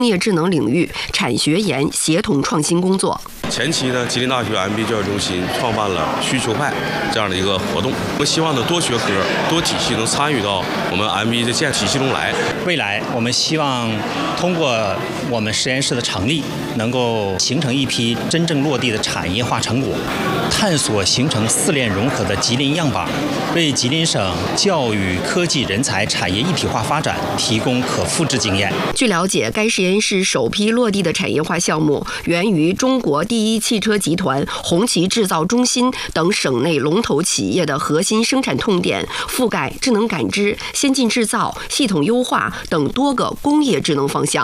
工业智能领域产学研协同创新工作。 前期呢，吉林大学 MBA 教育中心创办了需求派这样的一个活动，我们希望呢多学科、多体系能参与到我们 MBA 的建体系中来。 未来我们希望通过我们实验室的成立，能够形成一批真正落地的产业化成果，探索形成4链融合的吉林样板，为吉林省教育、科技、人才、产业一体化发展提供可复制经验。 据了解，该实验室首批落地的产业化项目源于中国第一汽车集团、红旗制造中心等省内龙头企业的核心生产痛点，覆盖智能感知、先进制造、系统优化等多个工业智能方向。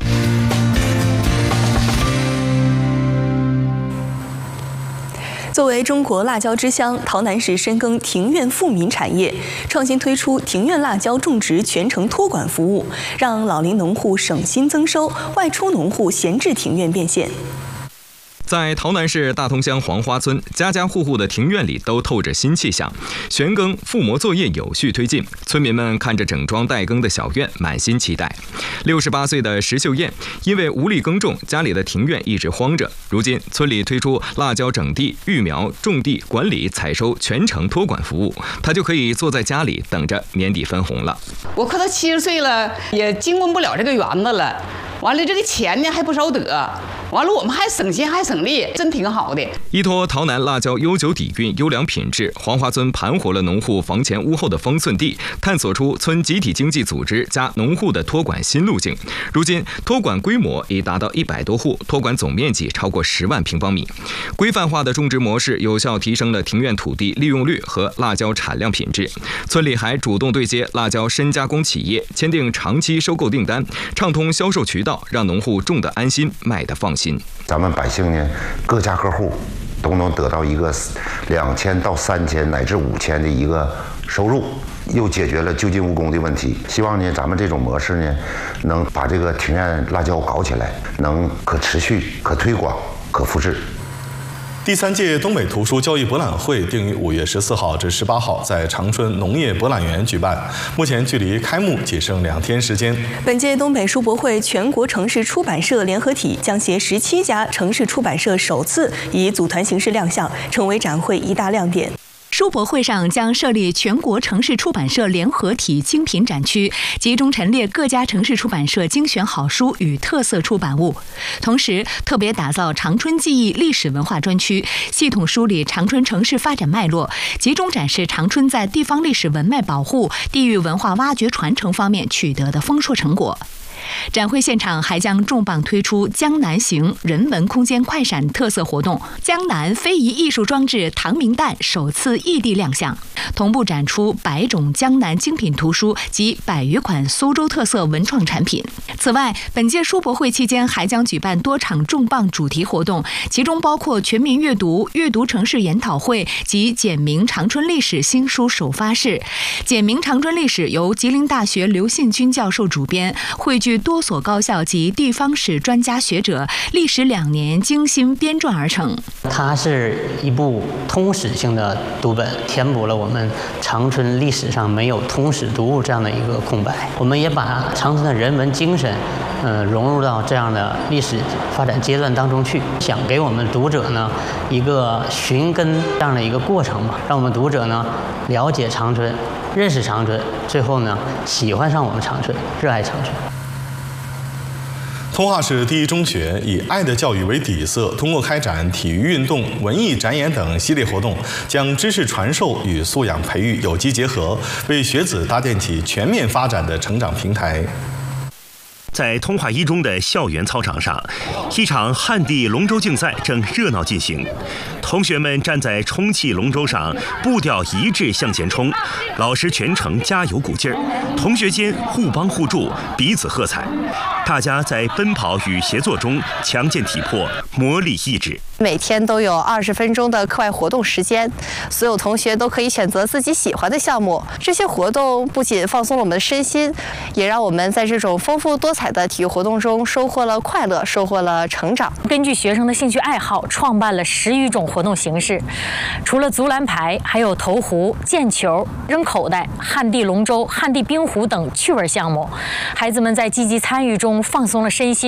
作为中国辣椒之乡，洮南市深耕庭院富民产业，创新推出庭院辣椒种植全程托管服务，让老龄农户省心增收，外出农户闲置庭院变现。 在洮南市大同乡黄花村，家家户户的庭院里都透着新气象，旋耕复磨作业有序推进，村民们看着整装待耕的小院，满心期待。68岁的石秀燕因为无力耕种，家里的庭院一直荒着。如今村里推出辣椒整地、育苗、种地、管理、采收全程托管服务，她就可以坐在家里等着年底分红了。 我快到70岁了，也经营不了这个园子了。完了，这个钱呢还不少得，完了我们还省心还省力，真挺好的。 依托洮南辣椒悠久底蕴、优良品质，黄花村盘活了农户房前屋后的封寸地，探索出村集体经济组织加农户的托管新路径。如今托管规模已达到100多户，托管总面积超过10万平方米。规范化的种植模式有效提升了庭院土地利用率和辣椒产量品质。村里还主动对接辣椒深加工企业，签订长期收购订单，畅通销售渠道，让农户种得安心，卖得放心。 咱们百姓呢，各家各户都能得到一个2000到3000乃至5000的一个收入，又解决了就近务工的问题。希望呢，咱们这种模式呢，能把这个庭院辣椒搞起来，能可持续、可推广、可复制。 第3届东北图书教育博览会定于5月14号至18号在长春农业博览园举办，目前距离开幕仅剩2天时间。 本届东北书博会全国城市出版社联合体将携17家城市出版社首次以组团形式亮相，成为展会一大亮点。 书博会上将设立全国城市出版社联合体精品展区，集中陈列各家城市出版社精选好书与特色出版物，同时特别打造长春记忆历史文化专区，系统梳理长春城市发展脉络，集中展示长春在地方历史文脉保护、地域文化挖掘传承方面取得的丰硕成果。展会现场还将重磅推出江南行人文空间快闪特色活动，江南非遗艺术装置唐明蛋首次异地亮相，同步展出100种江南精品图书及100余款苏州特色文创产品。此外，本届书博会期间还将举办多场重磅主题活动，其中包括全民阅读、阅读城市研讨会及简明长春历史新书首发式。简明长春历史由吉林大学刘信军教授主编，汇聚多所高校及地方史专家学者，历时2年精心编撰而成。 它是一部通史性的读本，填补了我们长春历史上没有通史读物这样的一个空白。我们也把长春的人文精神，融入到这样的历史发展阶段当中去，想给我们读者呢一个寻根这样的一个过程吧，让我们读者呢了解长春，认识长春，最后呢喜欢上我们长春，热爱长春。 通化市第一中学以爱的教育为底色，通过开展体育运动、文艺展演等系列活动，将知识传授与素养培育有机结合，为学子搭建起全面发展的成长平台。 在通化一中的校园操场上，一场旱地龙舟竞赛正热闹进行。同学们站在充气龙舟上，步调一致向前冲，老师全程加油鼓劲儿，同学间互帮互助，彼此喝彩。大家在奔跑与协作中强健体魄，磨砺意志。 每天都有20分钟的课外活动时间，所有同学都可以选择自己喜欢的项目。这些活动不仅放松了我们的身心，也让我们在这种丰富多彩的体育活动中收获了快乐，收获了成长。 根据学生的兴趣爱好，创办了10余种活动形式，除了足篮排，还有投壶、毽球、扔口袋、旱地龙舟、旱地冰壶等趣味项目。孩子们在积极参与中放松了身心。